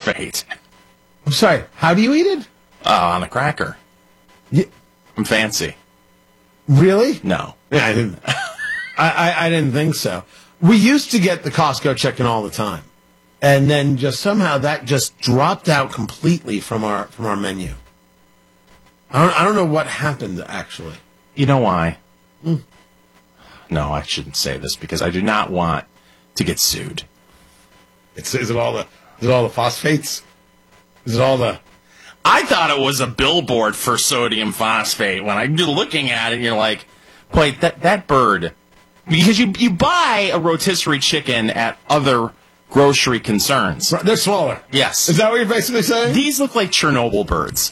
phosphate. I'm sorry, how do you eat it? On a cracker. Yeah. I'm fancy. Really? No. Yeah, I didn't. I didn't think so. We used to get the Costco chicken all the time, and then just somehow that just dropped out completely from our menu. I don't know what happened actually. You know why? No, I shouldn't say this because I do not want to get sued. Is it all the phosphates? Is it all the? I thought it was a billboard for sodium phosphate. When you're looking at it, you're like, wait, that bird. Because you buy a rotisserie chicken at other grocery concerns. They're smaller. Yes. Is that what you're basically saying? These look like Chernobyl birds.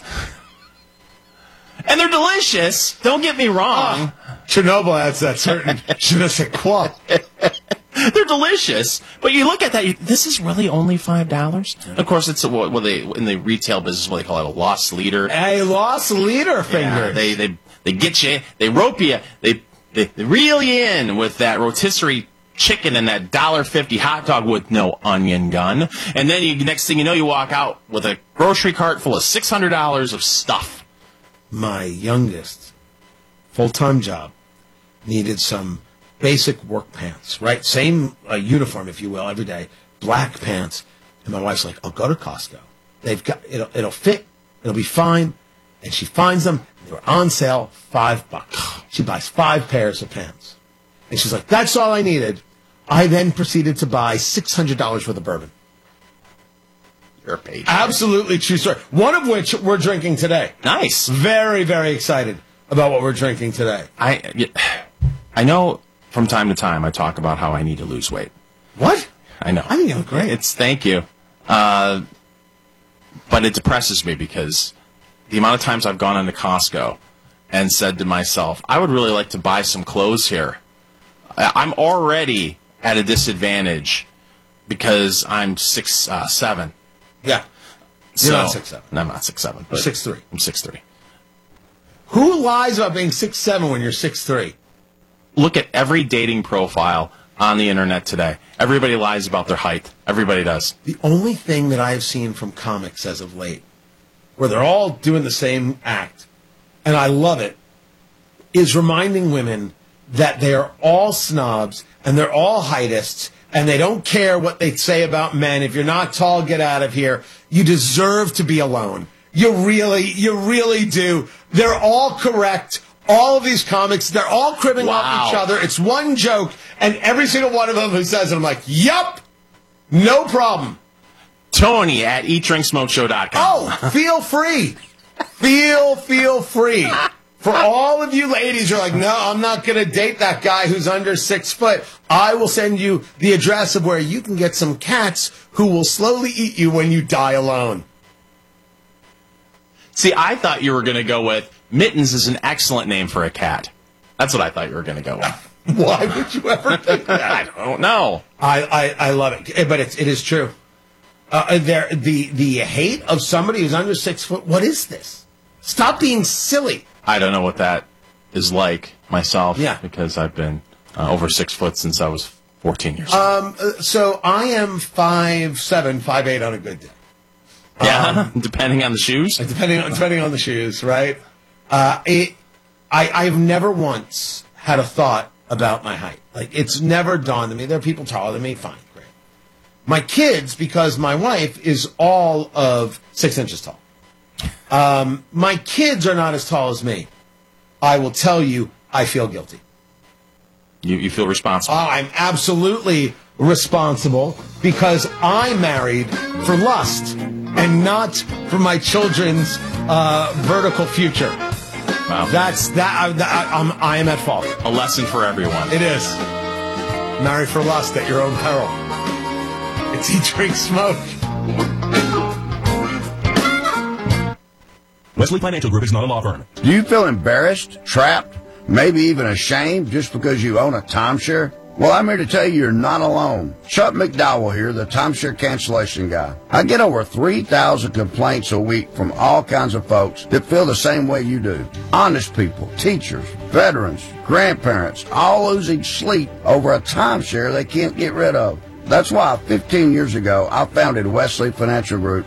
And they're delicious. Don't get me wrong. Chernobyl has that certain je ne sais quoi. They're delicious, but you look at that. This is really only $5. Of course, it's what they in the retail business. What they call it, a loss leader. A loss leader finger. Yeah, they get you. They rope you. They reel you in with that rotisserie chicken and that $1.50 hot dog with no onion gun. And then next thing you know, you walk out with a grocery cart full of $600 of stuff. My youngest full-time job needed some basic work pants, right? Same uniform, if you will, every day. Black pants. And my wife's like, I'll go to Costco. They've got it'll fit. It'll be fine. And she finds them. They're on sale, $5. She buys 5 pairs of pants. And she's like, that's all I needed. I then proceeded to buy $600 worth of bourbon. You're a page. Absolutely true story. One of which we're drinking today. Nice. Very, very excited about what we're drinking today. I know from time to time I talk about how I need to lose weight. What? I know. I think you look great. Thank you. But it depresses me because the amount of times I've gone into Costco and said to myself, I would really like to buy some clothes here. I'm already at a disadvantage because I'm 6'7". Yeah. You're not 6'7". No, I'm not 6'7". But 6'3". I'm 6'3". Who lies about being 6'7" when you're 6'3"? Look at every dating profile on the internet today. Everybody lies about their height. Everybody does. The only thing that I have seen from comics as of late, where they're all doing the same act, and I love it, is reminding women that they are all snobs and they're all heightists and they don't care what they say about men. If you're not tall, get out of here. You deserve to be alone. You really do. They're all correct. All of these comics, they're all cribbing off each other. It's one joke, and every single one of them who says it, I'm like, yup, no problem. Tony at eatdrinksmokeshow.com. Oh, feel free. Feel free. For all of you ladies who are like, no, I'm not going to date that guy who's under 6 foot. I will send you the address of where you can get some cats who will slowly eat you when you die alone. See, I thought you were going to go with Mittens is an excellent name for a cat. That's what I thought you were going to go with. Why would you ever think that? I don't know. I love it, but it is true. The hate of somebody who's under 6 foot. What is this? Stop being silly. I don't know what that is like myself. Yeah. Because I've been over 6 foot since I was 14 years old. So I am 5'7", 5'8" on a good day. Yeah, depending on the shoes. Depending on the shoes, right? I've never once had a thought about my height. Like, it's never dawned on me. There are people taller than me. Fine, great. My kids, because my wife is all of 6 inches tall. My kids are not as tall as me. I will tell you, I feel guilty. You feel responsible. I'm absolutely responsible because I married for lust and not for my children's vertical future. Wow. I am at fault. A lesson for everyone. It is. Marry for lust at your own peril. It's Eat, Drink, Smoke. Wesley Financial Group is not a law firm. Do you feel embarrassed, trapped, maybe even ashamed just because you own a timeshare? Well, I'm here to tell you you're not alone. Chuck McDowell here, the timeshare cancellation guy. I get over 3,000 complaints a week from all kinds of folks that feel the same way you do. Honest people, teachers, veterans, grandparents, all losing sleep over a timeshare they can't get rid of. That's why 15 years ago, I founded Wesley Financial Group